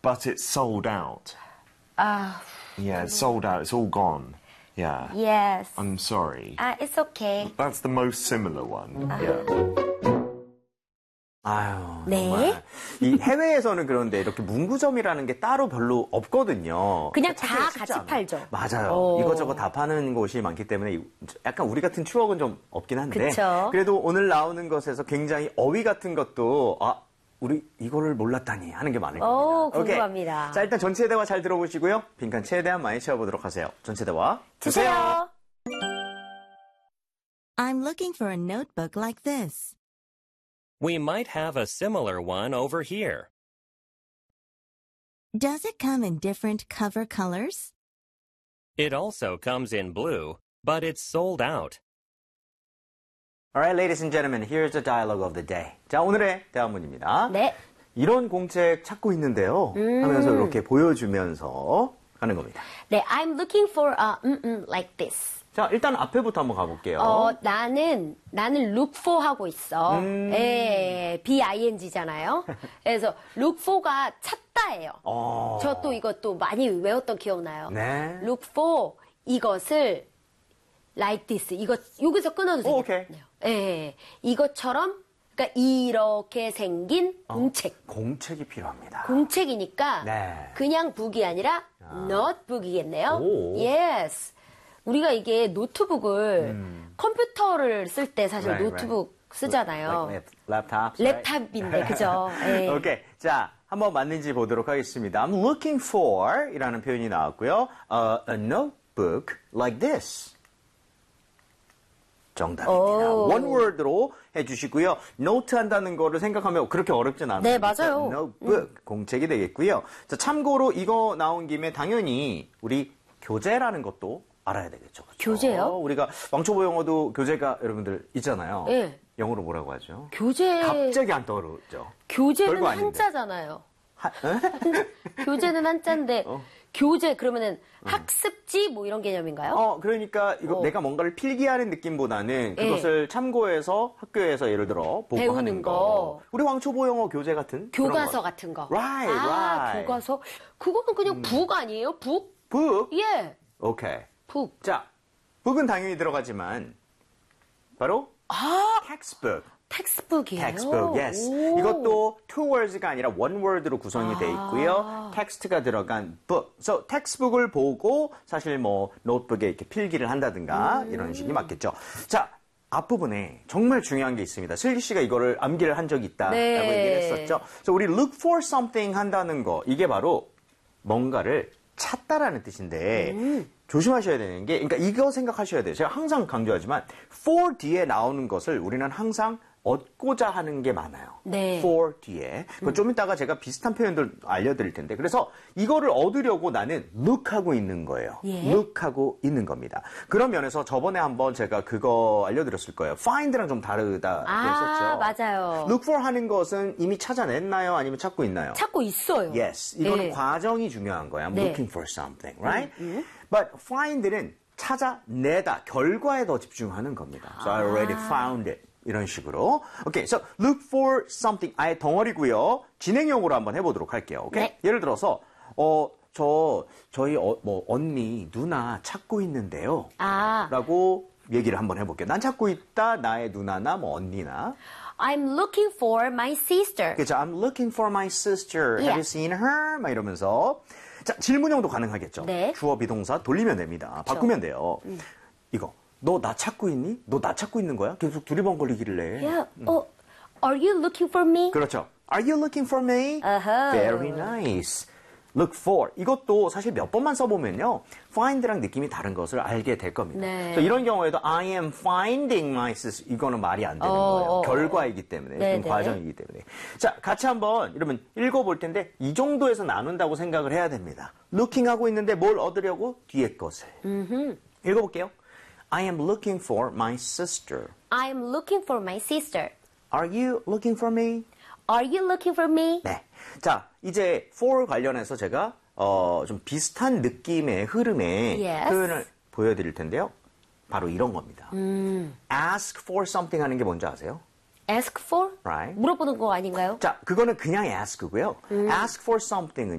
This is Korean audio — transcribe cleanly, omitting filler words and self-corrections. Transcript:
but it's sold out. Yeah, it's sold out. It's all gone. Yeah. Yes. I'm sorry. It's okay. That's the most similar one. Yeah. 아유, 네. 정말. 이 해외에서는 그런데 이렇게 문구점이라는 게 따로 별로 없거든요. 그냥 찾기가 다 쉽지 같이 않아요. 팔죠. 맞아요. 이것저것 다 파는 곳이 많기 때문에 약간 우리 같은 추억은 좀 없긴 한데. 그쵸. 그래도 오늘 나오는 것에서 굉장히 어휘 같은 것도 우리 이거를 몰랐다니 하는 게 많을 겁니다. 궁금합니다. 오케이. 자, 일단 전체 대화 잘 들어보시고요. 빈칸 최대한 많이 채워보도록 하세요. 전체 대화 주세요. I'm looking for a notebook like this. We might have a similar one over here. Does it come in different cover colors? It also comes in blue, but it's sold out. Alright, ladies and gentlemen, here's the dialogue of the day. 자, 오늘의 대화문입니다. 네. 이런 공책 찾고 있는데요. 하면서 이렇게 보여주면서 가는 겁니다. 네, I'm looking for like this. 자, 일단 앞에부터 한번 가볼게요. 나는 look for 하고 있어. 예, B-I-N-G잖아요. 그래서 look for가 찾다예요. 저 또 이것도 많이 외웠던 기억나요. 네. look for 이것을 like this. 여기서 끊어도 되겠네요. 오케이. 예, 이것처럼 그러니까 이렇게 생긴 공책. 공책이 필요합니다. 공책이니까 네. 그냥 북이 아니라 notebook이겠네요. 오. Yes. 우리가 이게 노트북을 컴퓨터를 쓸 때 사실 Right, 노트북 쓰잖아요. 랩탑. 랩탑인데, 그죠? 네. 오케이. 자, 한번 맞는지 보도록 하겠습니다. I'm looking for 이라는 표현이 나왔고요. A notebook like this. 정답입니다. One word로 해주시고요. 노트 한다는 거를 생각하면 그렇게 어렵진 않아요. 네, 맞아요. notebook, 공책이 되겠고요. 자, 참고로 이거 나온 김에 당연히 우리 교재라는 것도 알아야 되겠죠. 그렇죠? 교재요? 우리가 왕초보 영어도 교재가 여러분들 있잖아요. 네. 영어로 뭐라고 하죠? 교재. 갑자기 안 떠오르죠. 교재는 별거 아닌데. 한자잖아요. 교재는 한자인데, 교재 그러면은 학습지 뭐 이런 개념인가요? 그러니까 이거 내가 뭔가를 필기하는 느낌보다는 그것을 참고해서 학교에서 예를 들어 보고 배우는 하는 거. 우리 왕초보 영어 교재 같은 교과서 같은 거. Right. 교과서. 그거는 그냥 북 아니에요? 북? 북? 예. 오케이. 북. 자, 북은 당연히 들어가지만 바로 textbook. 텍스북이에요. textbook, yes. 오. 이것도 two words가 아니라 one word로 구성이 돼 있고요. 텍스트가 들어간 book. So, textbook을 보고 사실 뭐 노트북에 이렇게 필기를 한다든가 이런 식이 맞겠죠. 자, 앞부분에 정말 중요한 게 있습니다. 슬기 씨가 이거를 암기를 한 적이 있다라고 얘기를 했었죠. 그래서 우리 look for something 한다는 거, 이게 바로 뭔가를 찾다라는 뜻인데 조심하셔야 되는 게, 그러니까 이거 생각하셔야 돼요. 제가 항상 강조하지만 for 뒤에 나오는 것을 우리는 항상 얻고자 하는 게 많아요. 네. for 뒤에. 그건 좀 이따가 제가 비슷한 표현들 알려드릴 텐데. 그래서 이거를 얻으려고 나는 look하고 있는 거예요. 예. look하고 있는 겁니다. 그런 면에서 저번에 한번 제가 그거 알려드렸을 거예요. find랑 좀 다르다고 했었죠. 맞아요. look for 하는 것은 이미 찾아냈나요? 아니면 찾고 있나요? 찾고 있어요. Yes. 이거는 네. 과정이 중요한 거야. I'm 네. looking for something, right? But find는 찾아내다, 결과에 더 집중하는 겁니다. So I already found it. 이런 식으로. 오케이, so look for something. 아예 덩어리고요. 진행형으로 한번 해보도록 할게요. 오케이? 네. 예를 들어서 저희 뭐 언니, 누나 찾고 있는데요. 라고 얘기를 한번 해볼게요. 난 찾고 있다. 나의 누나나 뭐 언니나. I'm looking for my sister. 그죠? I'm looking for my sister. Have you seen her? 막 이러면서. 자, 질문형도 가능하겠죠. 네. 주어 비동사 돌리면 됩니다. 바꾸면 돼요. 이거. 너 나 찾고 있니? 너 나 찾고 있는 거야? 계속 두리번거리길래. Yeah. Are you looking for me? 그렇죠. Are you looking for me? Uh-huh. Very nice. Look for. 이것도 사실 몇 번만 써보면요. find랑 느낌이 다른 것을 알게 될 겁니다. 네. 그래서 이런 경우에도 I am finding my sister. 이거는 말이 안 되는 거예요. 결과이기 때문에. 네, 좀 과정이기 때문에. 자, 같이 한번 이러면 읽어볼 텐데 이 정도에서 나눈다고 생각을 해야 됩니다. looking 하고 있는데 뭘 얻으려고? 뒤에 것을. 읽어볼게요. I am looking for my sister. I am looking for my sister. Are you looking for me? Are you looking for me? 네. 자, 이제 for 관련해서 제가 좀 비슷한 느낌의 흐름의 Yes. 표현을 보여드릴 텐데요. 바로 이런 겁니다. ask for something 하는 게 뭔지 아세요? Ask for? Right. 물어보는 거 아닌가요? 자, 그거는 그냥 ask고요. ask for something은